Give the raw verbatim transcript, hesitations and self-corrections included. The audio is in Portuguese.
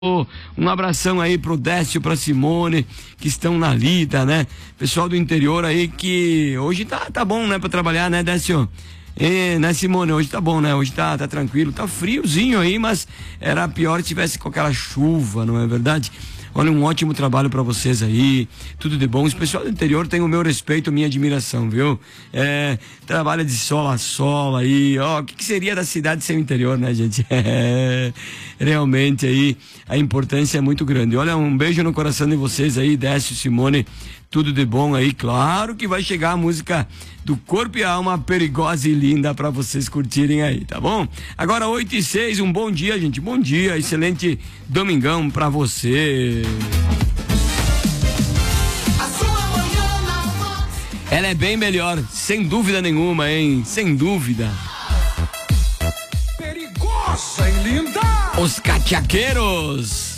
Um abração aí pro Décio, pra Simone, que estão na lida, né? Pessoal do interior aí que hoje tá, tá bom, né? Pra trabalhar, né, Décio? E, né, Simone? Hoje tá bom, né? Hoje tá, tá tranquilo, tá friozinho aí, mas era pior se tivesse com aquela chuva, não é verdade? Olha, um ótimo trabalho pra vocês aí, tudo de bom. Os pessoal do interior tem o meu respeito, minha admiração, viu? É, trabalha de sol a sol aí, ó, o que, que seria da cidade sem o interior, né, gente? É, realmente aí a importância é muito grande. Olha, um beijo no coração de vocês aí, Décio, Simone, tudo de bom aí. Claro que vai chegar a música do Corpo e Alma, Perigosa e Linda, pra vocês curtirem aí, tá bom? Agora oito e seis, um bom dia, gente, bom dia, excelente domingão pra você. Ela é bem melhor, sem dúvida nenhuma, hein? Sem dúvida. Perigosa e linda. Os Cachaqueiros.